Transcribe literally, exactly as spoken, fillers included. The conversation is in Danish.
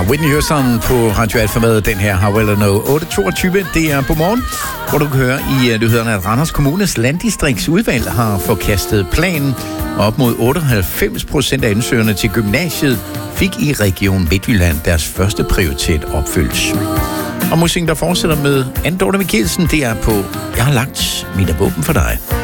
Whitney Houston på Radio Alfa med den her How Will I Know. otte toogtyve, det er på morgen, hvor du kan høre i nyhederne, at Randers Kommunes landdistriktsudvalg har forkastet planen. Op mod otteoghalvfems procent af ansøgerne til gymnasiet fik i Region Midtjylland deres første prioritet opfyldt. Og musikken, der fortsætter med Anne Dorte Mikkelsen, det er på Jeg har lagt mine våben for dig.